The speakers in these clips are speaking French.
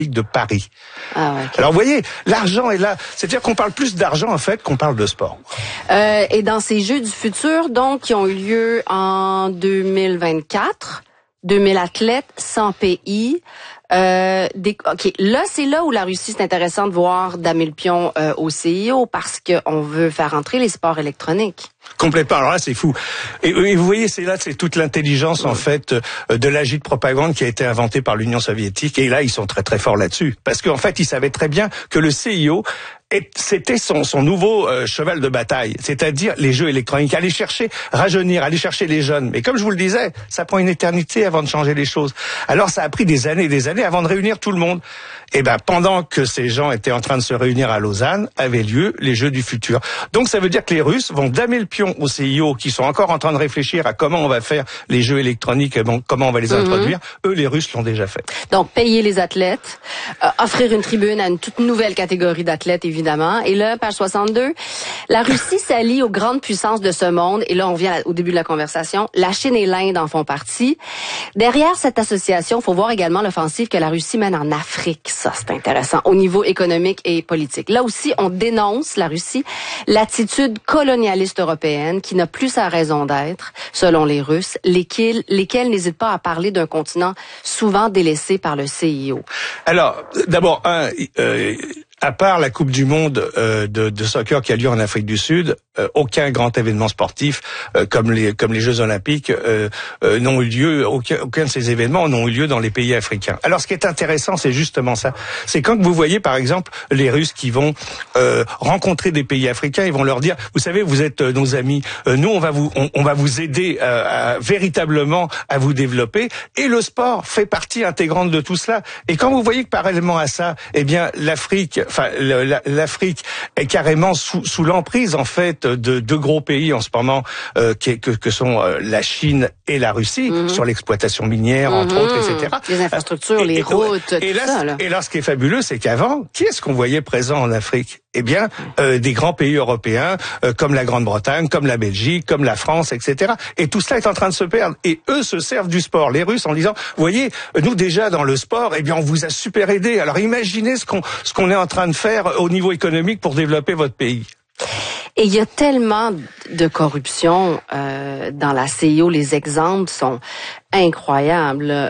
de Paris. Ah ouais, okay. Alors vous voyez, l'argent est là. C'est-à-dire qu'on parle plus d'argent en fait qu'on parle de sport. Et dans ces Jeux du futur, donc, qui ont eu lieu en 2024, 2000 athlètes, 100 pays. OK, là, c'est là où la Russie, c'est intéressant de voir damer le pion au CIO parce qu'on veut faire entrer les sports électroniques. Complètement. Alors là, c'est fou. Et vous voyez, c'est toute l'intelligence, en fait, de l'agite propagande qui a été inventée par l'Union soviétique. Et là, ils sont très, très forts là-dessus. Parce qu'en fait, ils savaient très bien que le CIO, c'était son nouveau cheval de bataille. C'est-à-dire les jeux électroniques. Aller chercher, rajeunir, aller chercher les jeunes. Mais comme je vous le disais, ça prend une éternité avant de changer les choses. Alors, ça a pris des années et des années avant de réunir tout le monde. Et ben, pendant que ces gens étaient en train de se réunir à Lausanne, avaient lieu les Jeux du futur. Donc, ça veut dire que les Russes vont damer le pion au CIO, qui sont encore en train de réfléchir à comment on va faire les jeux électroniques et comment on va les introduire. Eux, les Russes l'ont déjà fait. Donc, payer les athlètes, offrir une tribune à une toute nouvelle catégorie d'athlètes, évidemment. Et là, page 62, la Russie s'allie aux grandes puissances de ce monde. Et là, on vient au début de la conversation. La Chine et l'Inde en font partie. Derrière cette association, il faut voir également l'offensive que la Russie mène en Afrique. Ça, c'est intéressant, au niveau économique et politique. Là aussi, on dénonce, la Russie, l'attitude colonialiste européenne qui n'a plus sa raison d'être, selon les Russes, lesquels n'hésitent pas à parler d'un continent souvent délaissé par le CIO. Alors, d'abord, à part la Coupe du Monde de soccer qui a lieu en Afrique du Sud, aucun grand événement sportif comme les Jeux Olympiques n'ont eu lieu. Aucun de ces événements n'ont eu lieu dans les pays africains. Alors, ce qui est intéressant, c'est justement ça. C'est quand vous voyez, par exemple, les Russes qui vont rencontrer des pays africains, ils vont leur dire, vous savez, vous êtes nos amis. Nous, on va vous aider véritablement à vous développer. Et le sport fait partie intégrante de tout cela. Et quand vous voyez que parallèlement à ça, eh bien, l'Afrique est carrément sous l'emprise en fait de deux gros pays en ce moment que sont la Chine et la Russie sur l'exploitation minière entre autres, etc. Les infrastructures, les routes, et là, ce qui est fabuleux, c'est qu'avant, qui est-ce qu'on voyait présent en Afrique? Eh bien, des grands pays européens comme la Grande-Bretagne, comme la Belgique, comme la France, etc. Et tout cela est en train de se perdre. Et eux se servent du sport, les Russes, en disant, vous voyez, nous déjà dans le sport, eh bien, on vous a super aidé. Alors imaginez ce qu'on est en train de faire au niveau économique pour développer votre pays. Et il y a tellement de corruption dans la CIO, les exemples sont incroyables.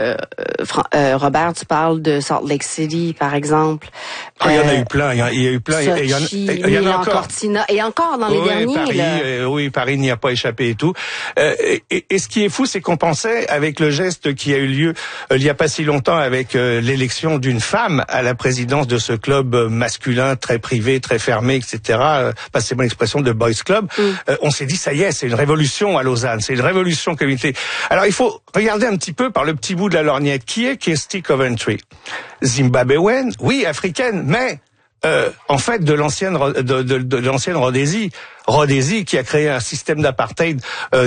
Robert, tu parles de Salt Lake City, par exemple. Il y en a eu plein. Il y a eu plein. Il y en a encore. Cortina, et encore dans les derniers. Paris, Paris n'y a pas échappé et tout. Et ce qui est fou, c'est qu'on pensait, avec le geste qui a eu lieu il y a pas si longtemps, avec l'élection d'une femme à la présidence de ce club masculin, très privé, très fermé, etc. Passez-moi l'expression de Boys Club. On s'est dit, ça y est, c'est une révolution à Lausanne. C'est une révolution communauté. Alors, il faut regarder un petit peu par le petit bout de la lorgnette. Qui est Kirsty Coventry? Zimbabwéenne, oui, africaine, mais en fait de l'ancienne Rhodésie. Rhodésie qui a créé un système d'apartheid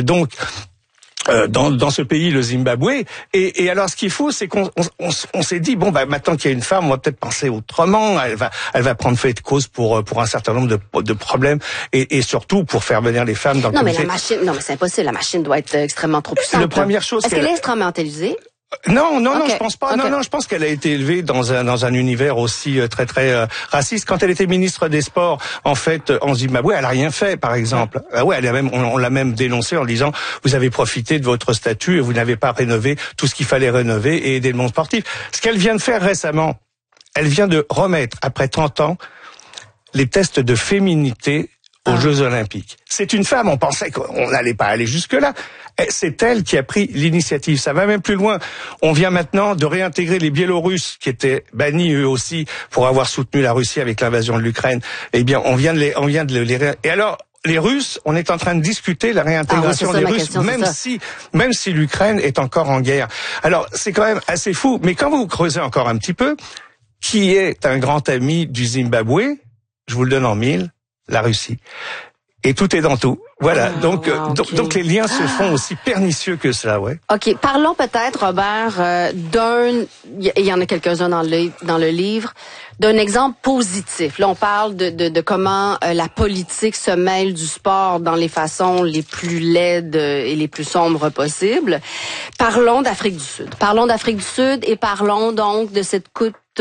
dans ce pays, le Zimbabwe. Et alors, ce qui est fou, c'est qu'on s'est dit, bon, bah, maintenant qu'il y a une femme, on va peut-être penser autrement. Elle va prendre fait de cause pour un certain nombre de problèmes et surtout pour faire venir les femmes dans le comité. Non, mais c'est impossible. La machine doit être extrêmement trop puissante. La première chose. Est-ce qu'elle est instrumentalisée? Non, je pense pas. Okay. Non, je pense qu'elle a été élevée dans un univers aussi très très raciste. Quand elle était ministre des Sports, en fait, en Zimbabwe, elle a rien fait, par exemple. On l'a même dénoncé en disant vous avez profité de votre statut et vous n'avez pas rénové tout ce qu'il fallait rénover et aider le monde sportif. Ce qu'elle vient de faire récemment, elle vient de remettre après 30 ans les tests de féminité aux Jeux Olympiques. C'est une femme, on pensait qu'on n'allait pas aller jusque-là. C'est elle qui a pris l'initiative. Ça va même plus loin. On vient maintenant de réintégrer les Biélorusses qui étaient bannis eux aussi pour avoir soutenu la Russie avec l'invasion de l'Ukraine. Eh bien, on vient de les Et alors, les Russes, on est en train de discuter la réintégration des Russes, même si l'Ukraine est encore en guerre. Alors, c'est quand même assez fou. Mais quand vous creusez encore un petit peu, qui est un grand ami du Zimbabwe? Je vous le donne en mille. La Russie. Et tout est dans tout. Voilà. Donc les liens se font aussi pernicieux que cela, ouais. OK. Parlons peut-être, Robert, il y en a quelques-uns dans le livre, d'un exemple positif. Là, on parle de comment la politique se mêle du sport dans les façons les plus laides et les plus sombres possibles. Parlons d'Afrique du Sud. Et parlons donc de cette Coupe